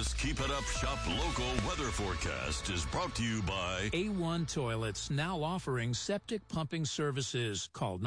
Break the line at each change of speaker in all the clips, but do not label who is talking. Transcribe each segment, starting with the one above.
This Keep It Up Shop local weather forecast is brought to you by
A1 Toilets, now offering septic pumping services. Call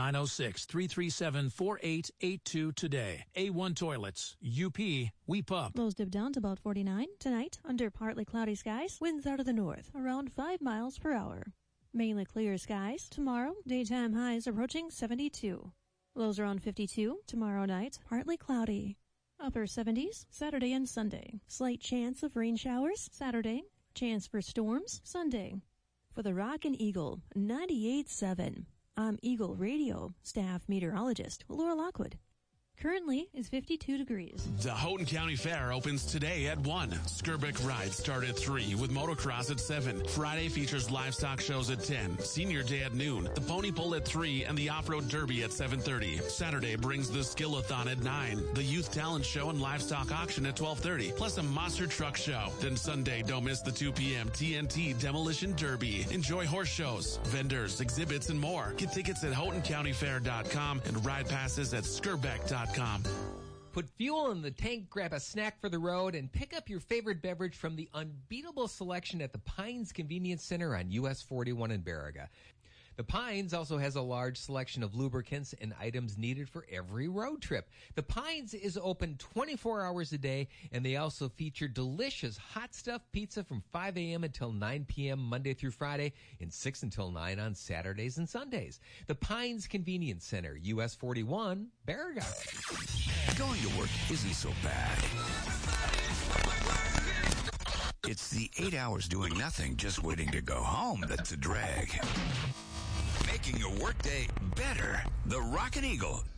906-337-4882 today. A1 Toilets, UP, we pump.
Lows dip down to about 49 tonight under partly cloudy skies. Winds out of the north around 5 miles per hour. Mainly clear skies. Tomorrow, daytime highs approaching 72. Lows around 52. Tomorrow night, partly cloudy. Upper 70s, Saturday and Sunday. Slight chance of rain showers, Saturday. Chance for storms, Sunday. For the Rockin' Eagle, 98.7. I'm Eagle Radio staff meteorologist Laura Lockwood. Currently is 52 degrees.
The Houghton County Fair opens today at 1. Skirbeck rides start at 3 with motocross at 7. Friday features livestock shows at 10. Senior Day at noon. The Pony Pull at 3 and the Off-Road Derby at 7:30. Saturday brings the Skillathon at 9. The Youth Talent Show and Livestock Auction at 12:30. Plus a monster truck show. Then Sunday, don't miss the 2 p.m. TNT Demolition Derby. Enjoy horse shows, vendors, exhibits, and more. Get tickets at HoughtonCountyFair.com and ride passes at Skirbeck.com.
Put fuel in the tank, grab a snack for the road, and pick up your favorite beverage from the unbeatable selection at the Pines Convenience Center on US 41 in Baraga. The Pines also has a large selection of lubricants and items needed for every road trip. The Pines is open 24 hours a day, and they also feature delicious hot stuff pizza from 5 a.m. until 9 p.m. Monday through Friday and 6 until 9 on Saturdays and Sundays. The Pines Convenience Center, US 41, Baraga.
Going to work isn't so bad. It's the 8 hours doing nothing, just waiting to go home that's a drag. Making your workday better. The Rockin' Eagle